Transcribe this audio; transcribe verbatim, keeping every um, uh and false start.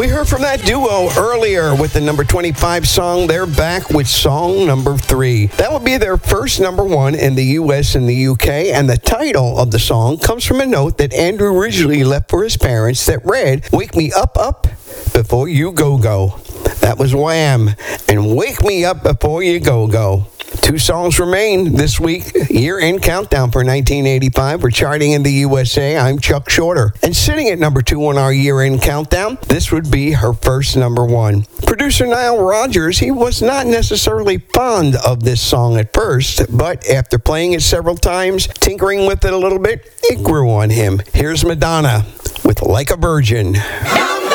We heard from that duo earlier with the number twenty-five song. They're back with song number three. That would be their first number one in the U S and the U K, and the title of the song comes from a note that Andrew originally left for his parents that read, "Wake me up, up, before you go, go." That was Wham! And "Wake Me Up Before You Go, Go." Two songs remain this week. Year-end countdown for nineteen eighty-five. We're charting in the U S A. I'm Chuck Shorter. And sitting at number two on our year-end countdown, this would be her first number one. Producer Nile Rodgers, he was not necessarily fond of this song at first, but after playing it several times, tinkering with it a little bit, it grew on him. Here's Madonna with "Like a Virgin."